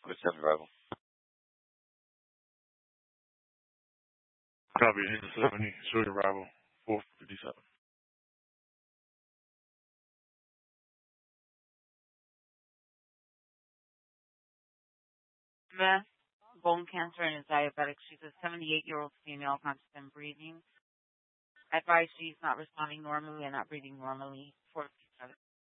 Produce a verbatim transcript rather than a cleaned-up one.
With seven arrival. Copy, eight seventy, showing arrival, four fifty-seven. Smith, bone cancer and is diabetic. She's a seventy-eight-year-old female, constant breathing. Advised she's not responding normally and not breathing normally. four